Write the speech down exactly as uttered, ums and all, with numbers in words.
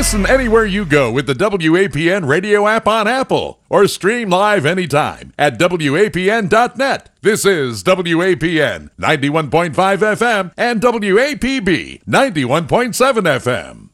Listen anywhere you go with the W A P N radio app on Apple, or stream live anytime at W A P N dot net. This is W A P N ninety-one point five F M and W A P B ninety-one point seven F M.